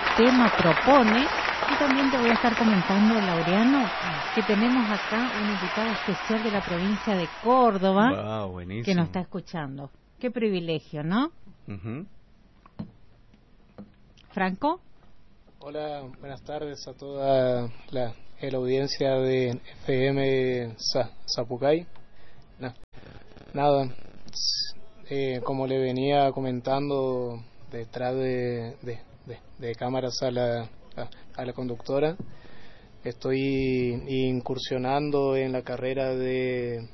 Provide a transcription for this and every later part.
tema propone. Y también te voy a estar comentando, Laureano, que tenemos acá un invitado especial de la provincia de Córdoba. Wow, buenísimo. Que nos está escuchando. Qué privilegio, ¿no? ¿Franco? Hola, buenas tardes a toda la audiencia de FM Zapucay. Nada, como le venía comentando detrás de cámaras a la conductora, estoy incursionando en la carrera de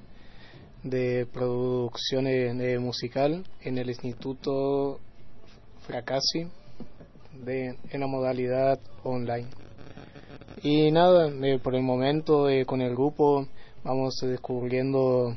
producción musical en el Instituto Fracassi en la modalidad online. Y nada, por el momento con el grupo vamos descubriendo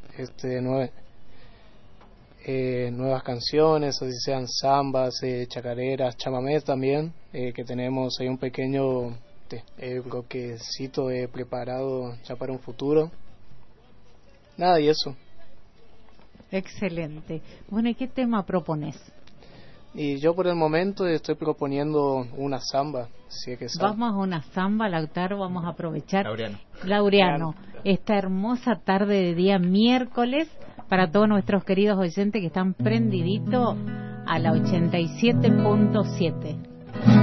nuevas canciones, así sean zambas, chacareras, chamamés también, que tenemos ahí un pequeño bloquecito preparado ya para un futuro. Nada, y eso. Excelente. Bueno, ¿y qué tema propones? Y yo por el momento estoy proponiendo una samba, si es que sabe. Vamos a una samba, Lautaro, vamos a aprovechar. Laureano. Esta hermosa tarde de día miércoles para todos nuestros queridos oyentes que están prendiditos a la 87.7.